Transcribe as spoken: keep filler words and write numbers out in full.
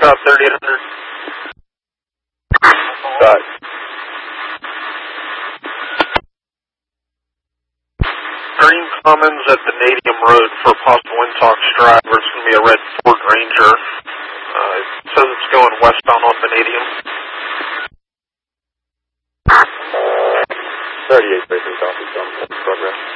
Scott thirty-eight hundred. Scott. Green Commons at the Nadium Road for a possible Wintox driver. It's going to be a red Ford Ranger. Uh, it says it's going westbound on Vanadium. thirty-eight, Baker, copy, progress.